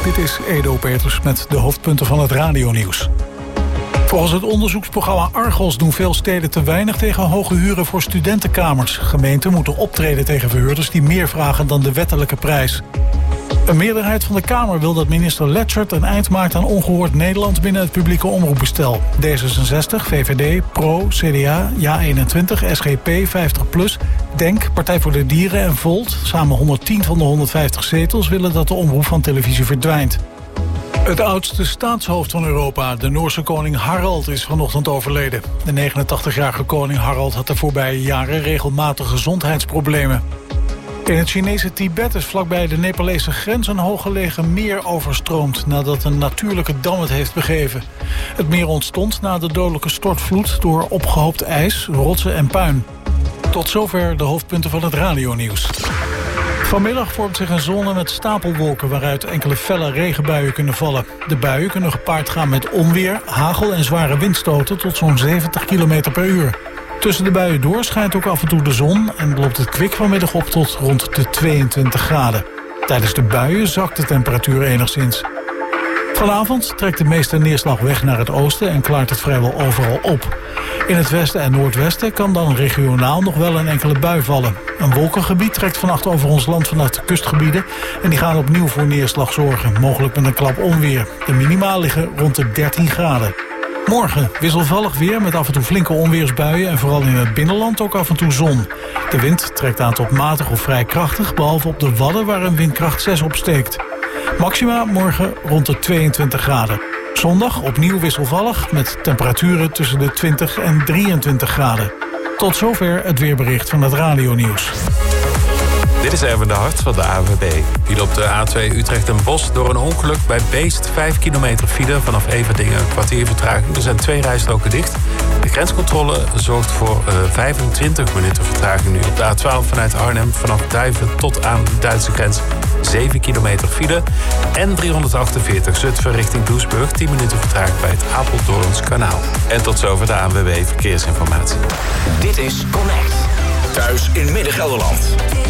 Dit is Edo Peters met de hoofdpunten van het radionieuws. Volgens het onderzoeksprogramma Argos doen veel steden te weinig tegen hoge huren voor studentenkamers. Gemeenten moeten optreden tegen verhuurders die meer vragen dan de wettelijke prijs. Een meerderheid van de Kamer wil dat minister Letzert een eind maakt aan ongehoord Nederland binnen het publieke omroepbestel. D66, VVD, PRO, CDA, JA21, SGP, 50PLUS, DENK, Partij voor de Dieren en Volt, samen 110 van de 150 zetels, willen dat de omroep van televisie verdwijnt. Het oudste staatshoofd van Europa, de Noorse koning Harald, is vanochtend overleden. De 89-jarige koning Harald had de voorbije jaren regelmatig gezondheidsproblemen. In het Chinese Tibet is vlakbij de Nepalese grens een hooggelegen meer overstroomd nadat een natuurlijke dam het heeft begeven. Het meer ontstond na de dodelijke stortvloed door opgehoopt ijs, rotsen en puin. Tot zover de hoofdpunten van het radionieuws. Vanmiddag vormt zich een zone met stapelwolken waaruit enkele felle regenbuien kunnen vallen. De buien kunnen gepaard gaan met onweer, hagel en zware windstoten tot zo'n 70 km per uur. Tussen de buien door schijnt ook af en toe de zon en loopt het kwik vanmiddag op tot rond de 22 graden. Tijdens de buien zakt de temperatuur enigszins. Vanavond trekt de meeste neerslag weg naar het oosten en klaart het vrijwel overal op. In het westen en noordwesten kan dan regionaal nog wel een enkele bui vallen. Een wolkengebied trekt vannacht over ons land vanuit de kustgebieden en die gaan opnieuw voor neerslag zorgen, mogelijk met een klap onweer. De minima liggen rond de 13 graden. Morgen wisselvallig weer met af en toe flinke onweersbuien en vooral in het binnenland ook af en toe zon. De wind trekt aan tot matig of vrij krachtig, behalve op de Wadden waar een windkracht 6 opsteekt. Maxima morgen rond de 22 graden. Zondag opnieuw wisselvallig met temperaturen tussen de 20 en 23 graden. Tot zover het weerbericht van het radionieuws. Dit is Erwin de Hart van de ANWB. Viel op de A2 Utrecht en Bos door een ongeluk bij Beest. 5 kilometer file, vanaf Everdingen een kwartier vertraging. Er zijn 2 rijstroken dicht. De grenscontrole zorgt voor 25 minuten vertraging nu. Op de A12 vanuit Arnhem, vanaf Duiven tot aan de Duitse grens. 7 kilometer file. En 348 Zutphen richting Doesburg. 10 minuten vertraging bij het Apeldoorns kanaal. En tot zover de ANWB Verkeersinformatie. Dit is Connect. Thuis in Midden-Gelderland.